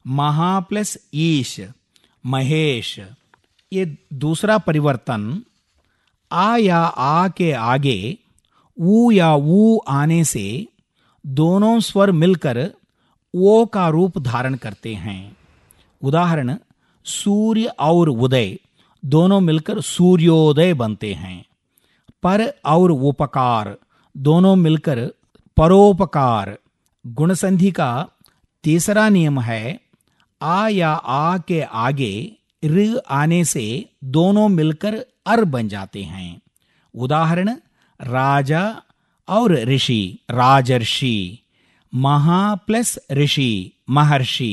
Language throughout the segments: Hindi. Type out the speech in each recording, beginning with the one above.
महा प्लस ईश महेश। ये दूसरा परिवर्तन आ या आ के आगे ऊ या ऊ आने से दोनों स्वर मिलकर ओ का रूप धारण करते हैं। उदाहरण, सूर्य और उदय दोनों मिलकर सूर्योदय बनते हैं। पर और उपकार दोनों मिलकर परोपकार। गुण संधि का तीसरा नियम है आ या आ के आगे ऋ आने से दोनों मिलकर अर बन जाते हैं। उदाहरण, राजा और ऋषि राजर्षि, महा प्लस ऋषि महर्षि।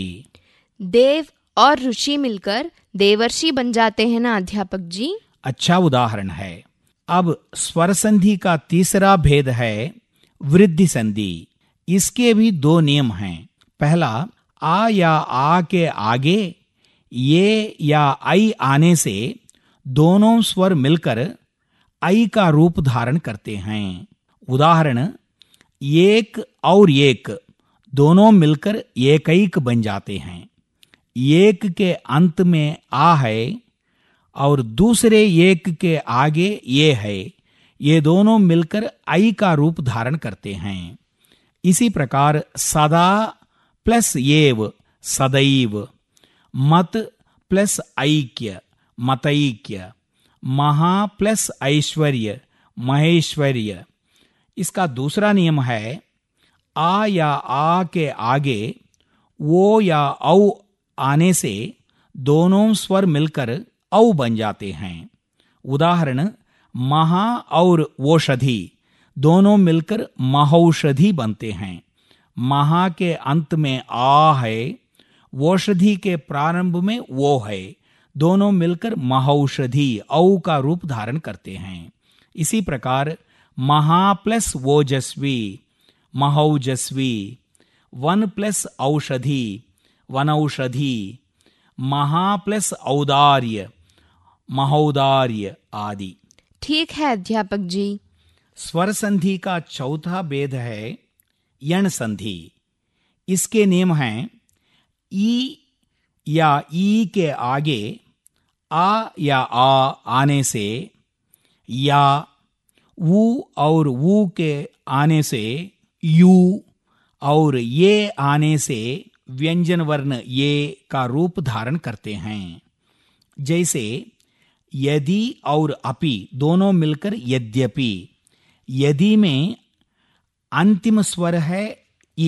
देव और ऋषि मिलकर देवर्षि बन जाते हैं ना अध्यापक जी? अच्छा उदाहरण है। अब स्वर संधि का तीसरा भेद है वृद्धि संधि। इसके भी दो नियम हैं। पहला, आ या आ के आगे ये या आई आने से दोनों स्वर मिलकर आई का रूप धारण करते हैं। उदाहरण, एक और एक दोनों मिलकर एकैक बन जाते हैं। एक के अंत में आ है और दूसरे एक के आगे ये है। ये दोनों मिलकर आई का रूप धारण करते हैं। इसी प्रकार सदा प्लस एव सदैव, मत प्लस ऐक्य मतैक्य, महा प्लस ऐश्वर्य महेश्वर्य। इसका दूसरा नियम है आ या आ के आगे वो या औ आने से दोनों स्वर मिलकर औ बन जाते हैं। उदाहरण, महा और औषधि दोनों मिलकर महौषधि बनते हैं। महा के अंत में आ है, औषधि के प्रारंभ में वो है। दोनों मिलकर महौषधि औ का रूप धारण करते हैं। इसी प्रकार महा प्लस ओजस्वी महौजस्वी, वन प्लस औषधि वनौषधि, महा प्लस औदार्य महोदार्य आदि। ठीक है अध्यापक जी। स्वर संधि का चौथा भेद है यण संधि। इसके नियम हैं ई या ई के आगे आ या आ आने से, या वू और वू के आने से यू, और ये आने से व्यंजन वर्ण ये का रूप धारण करते हैं। जैसे यदि और अपि दोनों मिलकर यद्यपि। यदि में अंतिम स्वर है ई,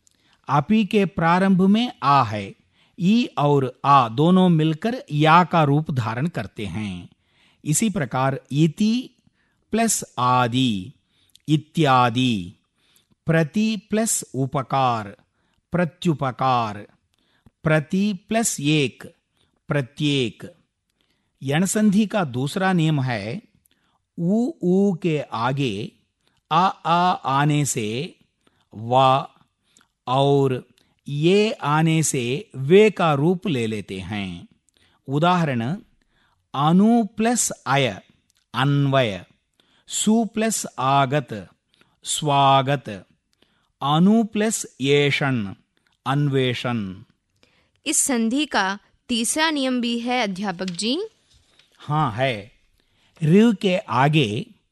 अपि के प्रारंभ में आ है। ई और आ दोनों मिलकर या का रूप धारण करते हैं। इसी प्रकार इति प्लस आदि इत्यादि, प्रति प्लस उपकार प्रत्युपकार, प्रति प्लस एक प्रत्येक। यण संधि का दूसरा नियम है ऊ ऊ के आगे आ आने से वा और ये आने से वे का रूप ले लेते हैं। उदाहरण, अनु प्लस अय अन्वय, सु प्लस आगत स्वागत, अनु प्लस येषण अन्वेषण। इस संधि का तीसरा नियम भी है अध्यापक जी? हाँ है। ऋ के आगे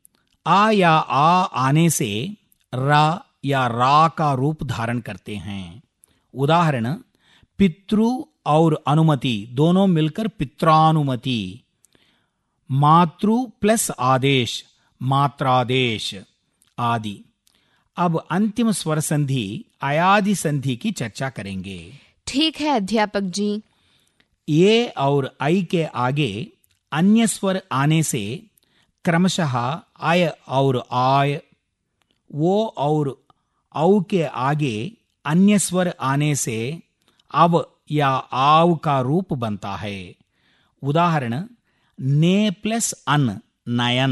आ या आ आने से रा या रा का रूप धारण करते हैं। उदाहरण, पितृ और अनुमति दोनों मिलकर पित्रानुमति, मातृ प्लस आदेश मात्रादेश आदि। अब अंतिम स्वर संधि अयादि संधि की चर्चा करेंगे। ठीक है अध्यापक जी। ये और आई के आगे अन्य स्वर आने से क्रमशः आय और आय, वो और औ के आगे अन्य स्वर आने से अव या आव का रूप बनता है। उदाहरण, ने प्लस अन नयन,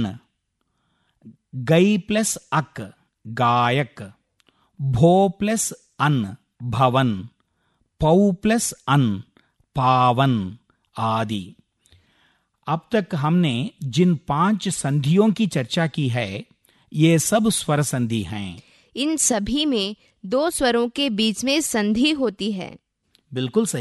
गई प्लस अक गायक, भो प्लस अन भवन, पौ प्लस अन पावन आदि। अब तक हमने जिन 5 संधियों की चर्चा की है, ये सब स्वर संधि हैं। इन सभी में 2 स्वरों के बीच में संधि होती है। बिल्कुल सही।